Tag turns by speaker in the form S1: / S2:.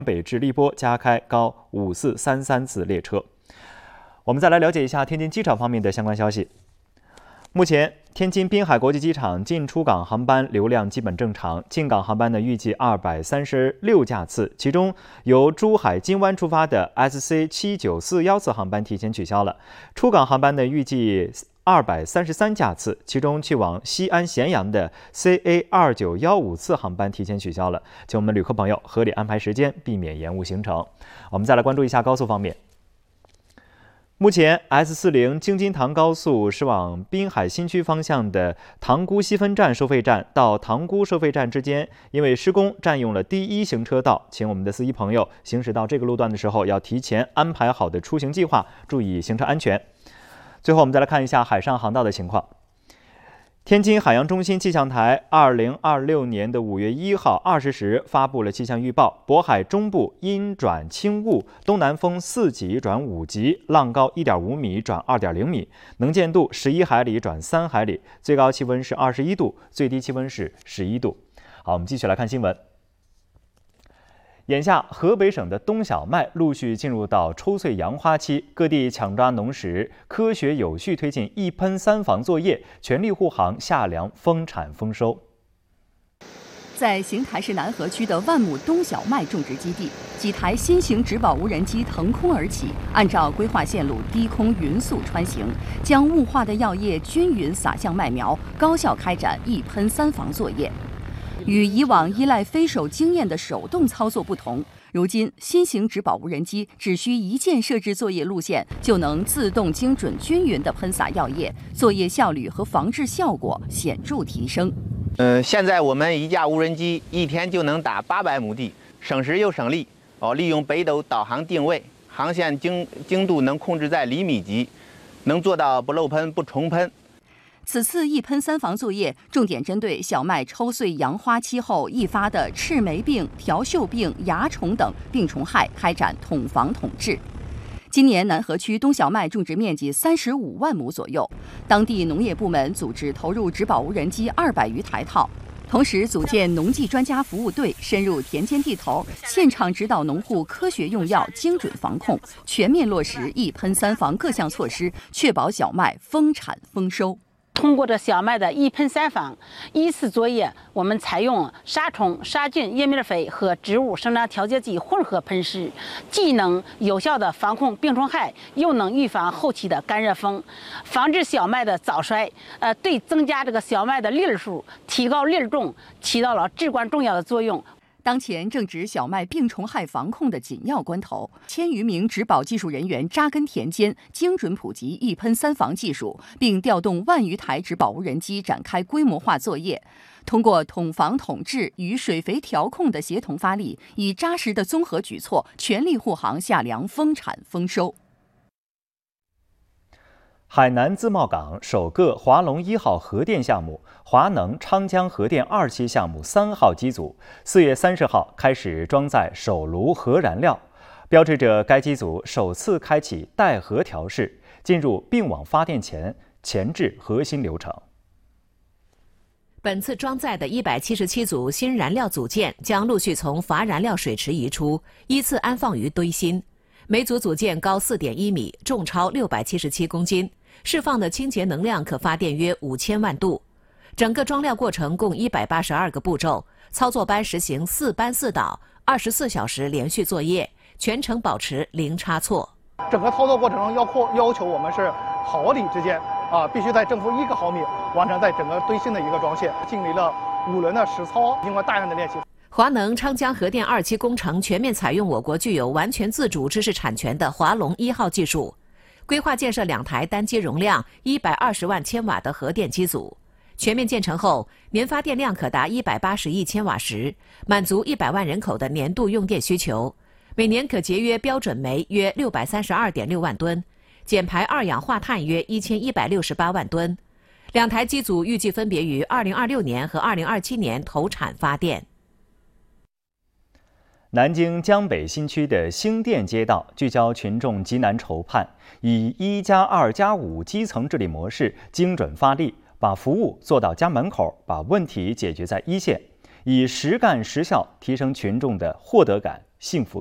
S1: 北至荔波加开高5433次列车。我们再来了解一下天津机场方面的相关消息。目前，天津滨海国际机场进出港航班流量基本正常，进港航班呢预计236架次，其中由珠海金湾出发的 SC7941次航班提前取消了。出港航班呢预计233架次，其中去往西安咸阳的 CA2915次航班提前取消了，请我们旅客朋友合理安排时间，避免延误行程。我们再来关注一下高速方面。目前 S40京津塘高速驶往滨海新区方向的塘沽西分站收费站到塘沽收费站之间，因为施工占用了第一行车道，请我们的司机朋友行驶到这个路段的时候，要提前安排好的出行计划，注意行车安全。最后，我们再来看一下海上航道的情况。天津海洋中心气象台2026年的5月1号20时发布了气象预报，渤海中部阴转轻雾，东南风4级转5级，浪高1.5米转2.0米，能见度11海里转3海里，最高气温是21度，最低气温是11度。好，我们继续来看新闻。眼下，河北省的冬小麦陆续进入到抽穗扬花期，各地抢抓农时，科学有序推进一喷三防作业，全力护航夏粮丰产丰收。
S2: 在邢台市南河区的万亩冬小麦种植基地，几台新型植保无人机腾空而起，按照规划线路低空匀速穿行，将雾化的药液均匀洒向麦苗，高效开展一喷三防作业。与以往依赖飞手经验的手动操作不同，如今新型植保无人机只需一键设置作业路线，就能自动精准均匀地喷洒药液，作业效率和防治效果显著提升。
S3: 现在我们一架无人机一天就能打800亩地，省时又省力。利用北斗导航定位，航线精度能控制在厘米级，能做到不漏喷不重喷。
S2: 此次一喷三防作业重点针对小麦抽穗扬花期后易发的赤霉病、条锈病、蚜虫等病虫害开展统防统治。今年南河区冬小麦种植面积35万亩左右，当地农业部门组织投入植保无人机200余台套，同时组建农技专家服务队，深入田间地头，现场指导农户科学用药、精准防控，全面落实一喷三防各项措施，确保小麦丰产丰收。
S4: 通过这小麦的一喷三防，依次作业，我们采用杀虫、杀菌、叶面肥和植物生长调节剂混合喷施，既能有效的防控病虫害，又能预防后期的干热风，防止小麦的早衰。对增加这个小麦的粒儿数、提高粒儿重，起到了至关重要的作用。
S2: 当前正值小麦病虫害防控的紧要关头，1000余名植保技术人员扎根田间，精准普及一喷三防技术，并调动1万余台植保无人机展开规模化作业。通过统防统治与水肥调控的协同发力，以扎实的综合举措，全力护航夏粮丰产丰收。
S1: 海南自贸港首个华龙1号核电项目华能昌江核电2期项目3号机组4月30号开始装载首炉核燃料，标志着该机组首次开启带核调试，进入并网发电前置核心流程。
S5: 本次装载的177组新燃料组件将陆续从乏燃料水池移出，依次安放于堆芯。每组组件高4.1米，重超677公斤，释放的清洁能量可发电约5000万度。整个装料过程共182个步骤，操作班实行4班4导，24小时连续作业，全程保持零差错。
S6: 整个操作过程中要求我们是毫厘之间必须在正负1个毫米完成在整个堆芯的一个装卸，经历了5轮的实操，经过大量的练习。
S5: 华能昌江核电2期工程全面采用我国具有完全自主知识产权的华龙1号技术，规划建设2台单机容量120万千瓦的核电机组。全面建成后，年发电量可达180亿千瓦时，满足100万人口的年度用电需求。每年可节约标准煤约632.6万吨，减排二氧化碳约1168万吨。2台机组预计分别于2026年和2027年投产发电。
S1: 南京江北新区的兴店街道聚焦群众急难愁盼，以1+2+5基层治理模式精准发力，把服务做到家门口，把问题解决在一线，以实干实效提升群众的获得感、 幸福。